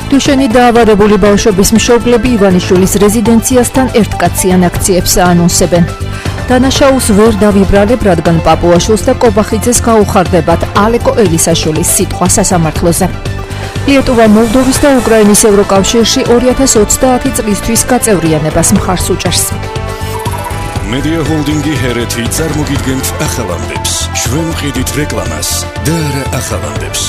დუშენი დაავადებული ბავშვების მშობლები ივანიშვილის რეზიდენციასთან ერთკაციან აქციებს აანონსებენ. დანაშაულს ვერ დავიბრალებ, რადგან პაპუაშვილს და კობახიძეს გაუხარდებათ ალეკო ელისაშვილის სიტყვა სასამართლოზე. ლიეტუვა მოლდოვის და უკრაინის ევროკავშირში 2030 წლისთვის გაწევრიანებას მხარს უჭერს. Media Holdingi ჰერეთი წარმოგიდგენთ ახალამდებს. ჩვენ ვყიდით რეკლამას და არა ახალამდებს.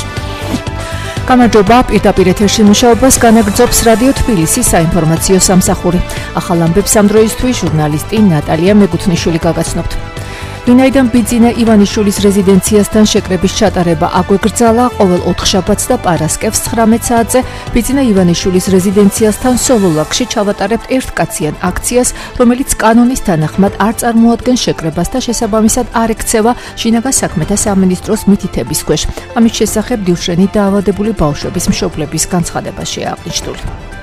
გამარჯობა, პირდაპირ ეთერში მუშაობას განაგრძობს რადიო თბილისის საინფორმაციო სამსახური. ახალ ამბებს ამ დროისთვის ჟურნალისტი ნატალია მეგუთნიშვილი გაგაცნობთ. ვინაიდან ბიძინა ივანიშვილის რეზიდენციასთან შეკრების ჩატარება აგვეგრძალა ყოველ ოთხშაბათს და პარასკევს 19 საათზე ბიძინა ივანიშვილის რეზიდენციასთან სოლოლაკში ჩავატარებთ ერთკაციან აქციას, რომელიც კანონის თანახმად არ წარმოადგენს შეკრებას და შესაბამისად არ ექცევა შინაგან საქმეთა სამინისტროს მითითების ქვეშ. ამის შესახებ დიუშენი დაავადებული ბავშვების მშობლების განცხადებაში აღნიშნული.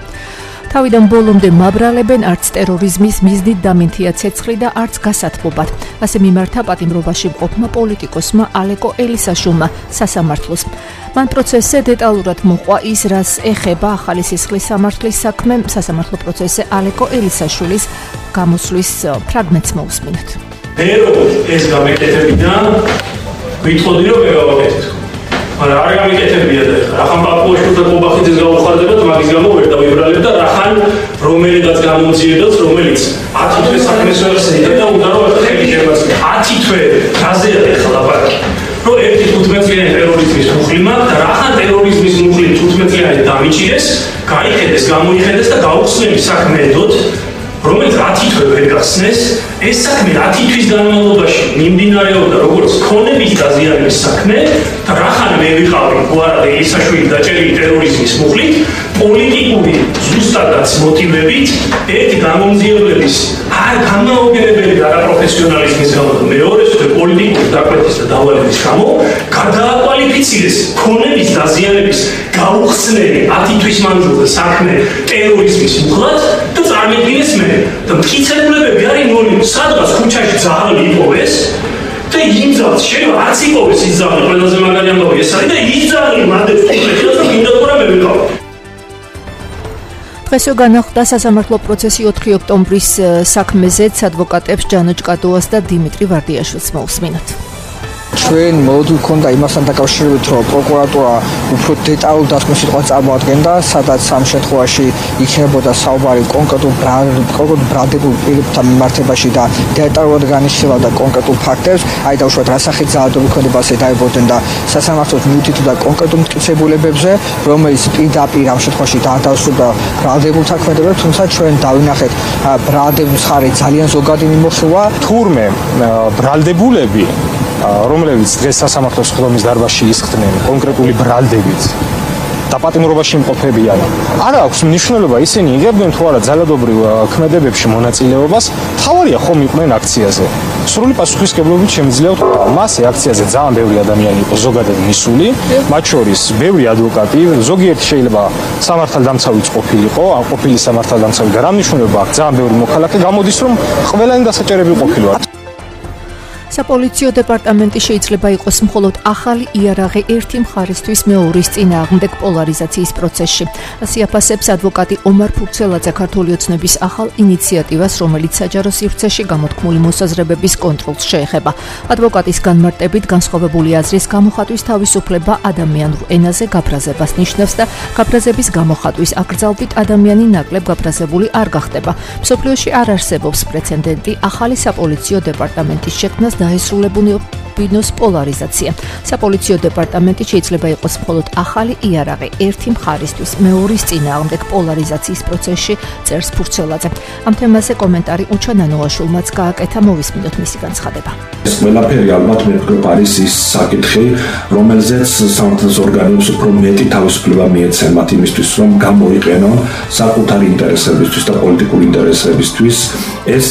თავიდან ბოლომდე მაბრალებენ არც ტერორიზმის მიზნით დამინთია ცეცხლი და არც გასათბობად. ასე მიმართა პატიმრობაში მყოფმა პოლიტიკოსმა ალეკო ელისაშვილმა სასამართლოს. მან პროცესზე დეტალურად მოყვა ის, რაც ეხება ახალი სისხლის სამართლის საქმე. სასამართლო პროცესზე ალეკო ელისაშვილის გამოსვლის ფრაგმენტს მოусმინოთ. მე როგორც ეს გამეკეთებინა, ვიტყოდი რომ მე გავაკეთებ. მაგრამ არ გამიკეთებია და ახლა პაპუაშვილს და კობახიძეს გაუხარდებათ, მაგის გამო ვერ დავიბრალებ და რახან რომელიღაც გამომძიებელს, რომელიც 10 თვე საქმეს ვერ შეიდა და უნდა რომ ხელი შემასწრა 10 თვე გაზეა ახლა ლაპარაკი. რომ ერთი 15-წლიანი ტერორიზმის მუხლი მაქვს და რახან ტერორიზმის მუხლი 15-წლიანი დამიჭირეს, გაიხედეს, გამოიხედეს და გაუხსნელი საქმე ედოთ, რომელიც 10 თვე ვერ გახსნეს, ეს საქმე 10 თვის განმავლობაში მიმდინარეობდა როგორც ქონების დაზიანების საქმე და რახან მე ვიყავი უარა ელისაშვილი დაჭერილი ტერორიზმის მუხლით, პოლიტიკური ზუსტადაც მოტივებით, ერთი გამომძიებლების არ გამაოგერებელი არაპროფესიონალიზმის გამო და მეორეს პოლიტიკური დაკვეთის და დავალების გამო გადააკვალიფიცირეს ქონების დაზიანების გაუხსნელი 10 თვის მანძილზე საქმე ტერორიზმის მუხლად და წარმოიდგინეს მე და მტკიცებულებები არის ნული, სადღაც ქუჩაში ძაღლი იპოვეს და იმ ძაღლს შეიძლება არც იპოვეს ის ძაღლი, ყველაზე მაგარი ამბავი ეს არის და ის ძაღლი მანდებს თვითონ რომ გინდა თუ რა მე ვიყავ. დღესვე განახლდა სასამართლო პროცესი 4 ოქტომბრის საქმეზეც ადვოკატებს ჯანო ჭკადოას და დიმიტრი ვარდიაშვილს მოусმინოთ. ჩვენ მოდულ ქონდა იმასთან დაკავშირებით, რომ პროკურატურა უფრო დეტალურ დასკვნას სიტყვას წარმოადგენდა, სადაც ამ შემთხვევაში იქნებოდა საუბარი კონკრეტულ ბრალდებულ პირებთან მიმართებაში და დეტალურად განიხილავდა კონკრეტულ ფაქტებს, აი დაუშვათ რასახით ძალადობრივ ქმედებაზე დაებოდნენ და სასამართლოს მიუთითებდა კონკრეტულ მტკიცებულებებზე, რომელიც პირდაპირ ამ შემთხვევაში დაადასტურდა ბრალდებულ თქმედებებს, თუმცა ჩვენ დავინახეთ ბრალდების მხარე ძალიან ზოგადი მიმოხილვა. თურმე ბრალდებულები რომლებიც დღეს სასამართლოს ხდომის დარბაზში ისხდნენ კონკრეტული ბრალდებით და პატიმრობაში იმყოფებიან. არ აქვს მნიშვნელობა ისინი იღებდნენ თუ არა ძალადობრივ ქმედებებში მონაწილეობას, თავარია ხომ იყვნენ აქციაზე. სრული პასუხისმგებლობით შემიძლია ვთქვა, მასე აქციაზე ძალიან ბევრი ადამიანი იყო ზოგადად მისული, მათ შორის ბევრი ადვოკატი, ზოგიერთი შეიძლება სამართალდამცავიც ყოფილიყო, ყოფილი სამართალდამცავი და რა მნიშვნელობა აქვს, ძალიან ბევრი მოქალაქე გამოდის, რომ ყველანი დასაჭერები ყოფილიყო. საპოლიციო დეპარტამენტი შეიძლება იყოს მხოლოდ ახალი იარაღი ერთი მხარისთვის მეორის წინააღმდეგ პოლარიზაციის პროცესში. ასე აფასებს ადვოკატი ომარ ფურცელაძე ქართული ოცნების ახალ ინიციატივას, რომელიც საჯარო სივრცეში გამოთქმული მოსაზრებების კონტროლს შეეხება. ადვოკატის განმარტებით განსხვავებული აზრის გამოხატვის თავისუფლება ადამიანურ ენაზე გაფრაზებას ნიშნავს და გაფრაზების გამოხატვის აკრძალვით ადამიანი ნაკლებ გაფრაზებული არ გახდება. მსოფლიოში არ არსებობს პრეცედენტი ახალი საპოლიციო დეპარტამენტის შექმნას დაესრულებინოს პოლარიზაცია. საპოლიციო დეპარტამენტი შეიძლება იყოს მხოლოდ ახალი იარაღი ერთი მხარისთვის მეორის წინააღმდეგ პოლარიზაციის პროცესში, წერს ფურცელაძე. ამ თემაზე კომენტარი უჩანანოაშვილმაც გააკეთა, მოვისმინოთ მისი განცხადება. ეს ყველაფერი ალბათ მე ვფიქრობ არის ის საკითხი, რომელზეც სამართლის ორგანოებს უფრო მეტი თავისუფლება მიეცემათ იმისთვის, რომ გამოიყენონ საკუთარი ინტერესებისთვის და პოლიტიკური ინტერესებისთვის ეს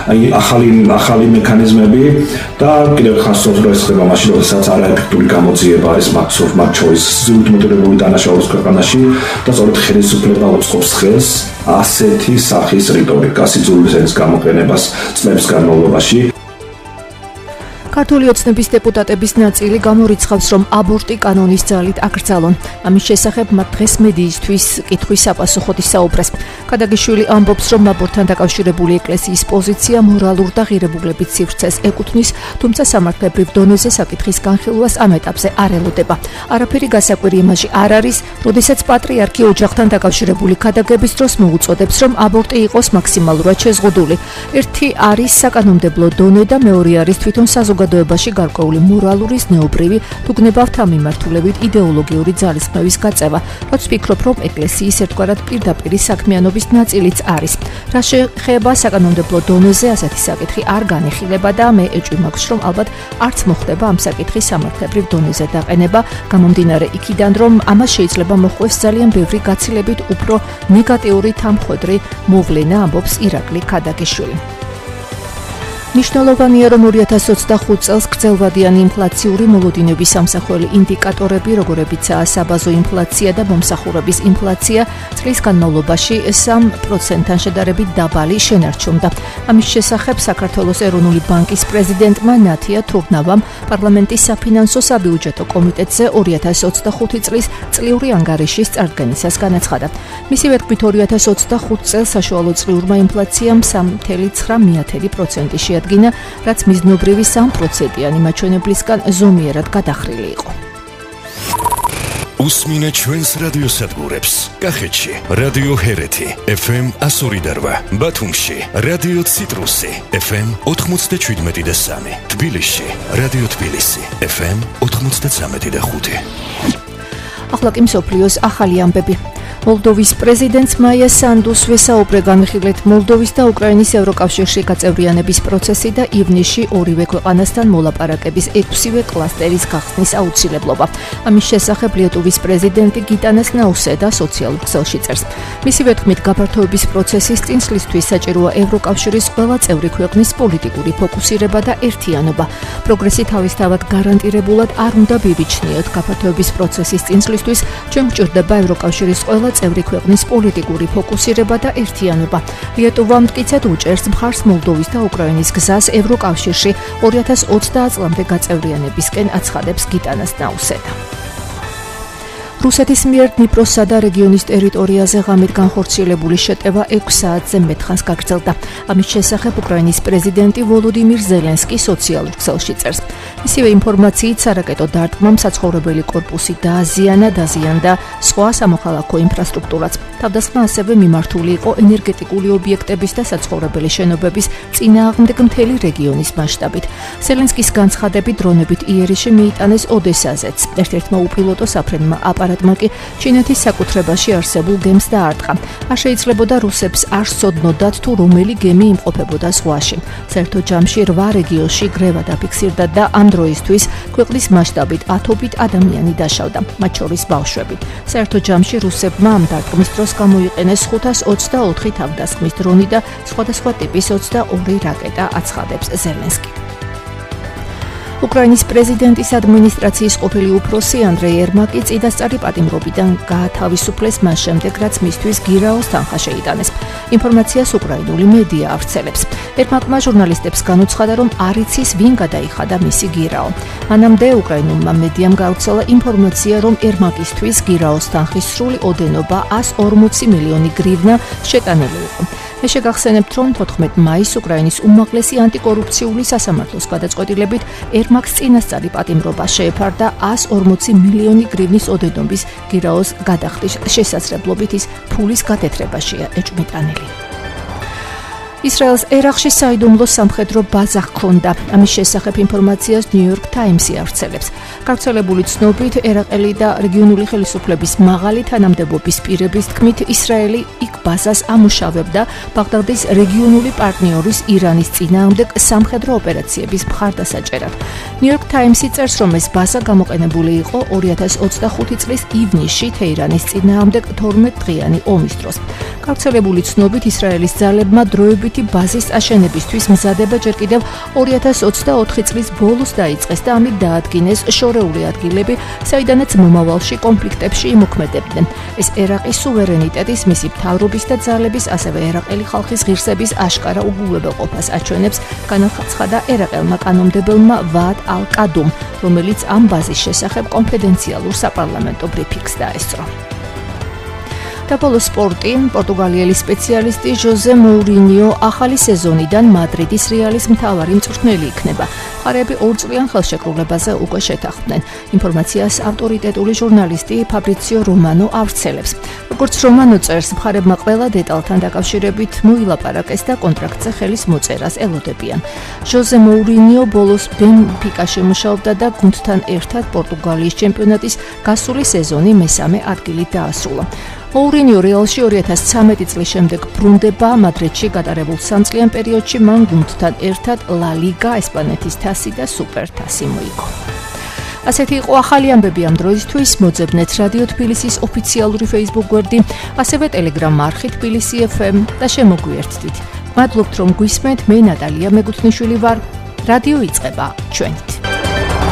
ახალი მექანიზმები და კიდევ ხასოს რო ეს ხდება მაშინ, როდესაც არაეფექტური გამოძიება არის მათ შორის ზუსტმოდებებული დანაშაულის ქვეყანაში და სწორედ ხელისუფლება უწყობს ხელს ასეთი სახის რიტორიკას, სიძულვის ენის გამოყენებას წლების განმავლობაში. ქართული ოცნების დეპუტატების ნაწილი გამორიცხავს, რომ აბორტი კანონის ძალით აკრძალონ. ამის შესახებ მათ დღეს მედიისთვის კითხვის საპასუხოდ ისაუბრეს. ქადაგიშვილი ამბობს, რომ აბორტთან დაკავშირებული ეკლესიის პოზიცია მორალურ და ღირებულებით სივრცეს ეკუთვნის, თუმცა სამართლებრივ დონეზე საკითხის განხილვას ამ ეტაპზე არ ელოდება. არაფერი გასაკვირი იმაში არ არის, როდესაც პატრიარქი ოჯახთან დაკავშირებული ქადაგების დროს მოუწოდებს, რომ აბორტი იყოს მაქსიმალურად შეზღუდული. ერთი არის საკანონმდებლო დონე და მეორე არის თვითონ საზოგადოებაში გარკვეული მორალური, ზნეობრივი, თუ გნებავთ ამ მიმართულებით იდეოლოგიური ძალისხმევის გაწევა, რაც ვფიქრობ, რომ ეკლესიის ერთგვარად პირდაპირი საქმიანობის ნაწილიც არის. რა შეეხება საკანონმდებლო დონეზე, ასეთი საკითხი არ განიხილება და მე ეჭვი მაქვს, რომ ალბათ არც მოხდება ამ საკითხის სამართლებრივ დონეზე დაყენება, გამომდინარე იქიდან, რომ ამას შეიძლება მოხვდეს ძალიან ბევრი გაცილებით უფრო ნეგატიური თამხვედრი მოვლენა, ამბობს ირაკლი ქადაგიშვილი. მნიშვნელოვანია, რომ 2025 წელს გრძელვადიანი ინფლაციური მოლოდინების სამსახველი ინდიკატორები, როგორებიცაა საბაზო ინფლაცია და მომსახურების ინფლაცია, წლის განმავლობაში 3%-თან შედარებით დაბალი შენარჩუნდა. ამის შესახებ საქართველოს ეროვნული ბანკის პრეზიდენტმა ნათია თურნავამ პარლამენტის საფინანსო საბიუჯეტო კომიტეტზე 2025 წლის წლიური ანგარიშის წარდგენისას განაცხადა. მისივე თქმით 2025 წელს საშუალო წლიურმა ინფლაციამ 3.9% შეადგინა, რაც მიზნობრივი 3%-იანი მაჩვენებლისგან ზომიერად გადახრილი იყო. უსმინეთ ჩვენს რადიოსადგურებს. კახეთში რადიო ჰერეთი FM 102.8, ბათუმში რადიო ციტრუსი FM 97.3, თბილისში რადიო თბილისი FM 93.5. ახლა კი მსოფლიოს ახალი ამბები. მოლდოვის პრეზიდენტს მაია სანდუს ვესაუბრე განხილეთ მოლდოვის და უკრაინის ევროკავშირში გაწევრიანების პროცესი და ივნისში ორივე ქვეყანასთან მოლაპარაკების 6-ვე კლასტერის გახსნის აუცილებლობა. ამის შესახებ ლიეტუვის პრეზიდენტი გიტანას ნაუსედა სოციალურ ქსელში წერს. მისივე თქმით, გაფართოების პროცესის წინსვლისთვის საჭიროა ევროკავშირის ყველა წევრი ქვეყნის პოლიტიკური ფოკუსირება და ერთიანობა. პროგრესი თავისთავად გარანტირებულად არ უნდა მივიჩნიოთ. გაფართოების პროცესის წინსვლისთვის ჩვენ გვჭირდება ევროკავშირის ყველა წევრი ქვეყნის პოლიტიკური ფოკუსირება და ერთიანობა. ლიეტუვა მტკიცედ უჭერს მხარს მოლდოვის და უკრაინის გზას ევროკავშირში 2030 წლამდე გაწევრიანებისკენ, აცხადებს გიტანას ნაუსედა. რუსეთის მიერ დნიპროსა და რეგიონის ტერიტორიაზე ღამით განხორციელებული შეტევა 6 საათზე მეტხანს გაგრძელდა. ამის შესახებ უკრაინის პრეზიდენტი ვოლოდიმირ ზელენსკი სოციალურ ქსელში წერს. ისივე ინფორმაციით სარაკეტო დარტყმამ საცხოვრებელი კორპუსი დაზიანდა სხვა სამოქალაქო ინფრასტრუქტურაც. თავდასხმა ასევე მიმართული იყო ენერგეტიკული ობიექტების და საცხოვრებელი შენობების წინააღმდეგ მთელი რეგიონის მასშტაბით. ზელენსკის განცხადებით დრონებით იერიშე მიიტანეს ოდესაზეც. ერთ-ერთმა უპილოტო საფრენმა აპარატმა კი ჩინეთის საკუთრებაში არსებულ გემს დაარტყა. არ შეიძლებოდა რუსებს არ სცოდნოდათ თუ რომელი გემი იმყოფებოდა ზღვაში. საერთო ჯამში 8 რეგიონში გრევა დაფიქსირდა და ამ დროისთვის ქვეყნის მასშტაბით 1000 ადამიანი დაშავდა, მათ შორის ბავშვები. საერთო ჯამში რუსებმა ამ დარტყმის დროს გამოიყენეს 524 თავდასხმის დრონი და სხვადასხვა ტიპის 22 რაკეტა, აცხადებს ზელენსკი. უკრაინის პრეზიდენტის ადმინისტრაციის ყოფილი უფროსი ანდრეი ერმაკი წინასწარი პატიმრობიდან გაათავისუფლეს მას შემდეგ, რაც მისთვის გირაოს თანხა შეიტანეს. ინფორმაციას უკრაინული მედია ავრცელებს. ერმაკმა ჟურნალისტებს განუცხადა, რომ არ იცის ვინ გადაიხადა მისი გირაო. მანამდე უკრაინულმა მედიამ გავრცელა ინფორმაცია, რომ ერმაკისთვის გირაოს თანხის სრული ოდენობა 140 მილიონი გრივნა შეტანილი იყო. მე შეგახსენებთ, რომ 14 მაისს უკრაინის უმაღლესი ანტიკორუფციული სასამართლოს გადაწყვეტილებით ერმაკს წინასწარი პატიმრობა შეეფარდა 140 მილიონი გრივნის ოდენობის გირაოს გადახდის შესაძლებლობით ის ფულის გათეთრებაშია ეჭვმიტანილი. ისრაელს ერაყში საიდუმლო სამხედრო ბაზა ჰქონდა. ამის შესახებ ინფორმაციას ნიუ-იორკ ტაიმსი ავრცელებს. გავრცელებული ცნობით, ერაყელი და რეგიონული ხელისუფლების მაღალი თანამდებობის პირების თქმით, ისრაელი იქ ბაზას ამუშავებდა ბაღდადის რეგიონული პარტნიორის ირანის წინააღმდეგ სამხედრო ოპერაციების მხარდასაჭერად. ნიუ-იორკ ტაიმსი წერს, რომ ეს ბაზა გამოყენებული იყო 2025 წლის ივნისში თეირანის წინააღმდეგ 12 დღიანი ომის დროს. გავრცელებული ცნობით, ისრაელის ძალებმა დროებით ბაზის აშენებისთვის მზადება ჯერ კიდევ 2024 წლის ბოლოს დაიწყეს და ამით დაადგინეს შორეული ადგილები, საიდანაც მომავალში კონფლიქტებში იმოქმედებდნენ. ეს ერაყის სუვერენიტეტის, მისი მთავრობის სპორტის და ძალების, ასევე ერაყელი ხალხის ღირსების აშკარა უგულებელყოფას აჩვენებს, განაცხადა ერაყელმა კანონმდებელმა ვაად ალ-კადუმ, რომელიც ამ ბაზის შესახებ კონფიდენციალურ საპარლამენტო ბრიფინგს დაესწრო. და ბოლოს სპორტი, პორტუგალიელი სპეციალისტი ჟოზე მოურინიო ახალი სეზონიდან მადრიდის რეალის მთავარი მწვრთნელი იქნება. მხარეები 2 წლიან ხელშეკრულებაზე უკვე შეთანხმდნენ. ინფორმაციას ავტორიტეტული ჟურნალისტი ფაბრიციო რომანო ავრცელებს. როგორც რომანო წერს, მხარეებმა ყველა დეტალთან დაკავშირებით მოილაპარაკეს და კონტრაქტზე ხელის მოწერას ელოდებიან. ჟოზე მოურინიო ბოლოს ბენფიკაში მუშაობდა და გუნდთან ერთად პორტუგალიის ჩემპიონატის გასული სეზონი მესამე ადგილით დაასრულა. მოურინიო რეალში 2013 წლის შემდეგ ბრუნდება. მადრიდში გატარებულ 3 წლიან პერიოდში მან გუნდთან ერთად ლა ლიგა, ესპანეთის თასი და სუპერ თასი მოიგო. ასეთი იყო ახალი ამბები ამ დროისთვის. მოძებნეთ რადიო თბილისის ოფიციალური Facebook გვერდი, ასევე Telegram არხი თბილისი FM და შემოგვიერთდით. მადლობთ რომ გვისმენთ. მე ნატალია მეგუთნიშვილი ვარ. რადიო იწყება ჩვენით.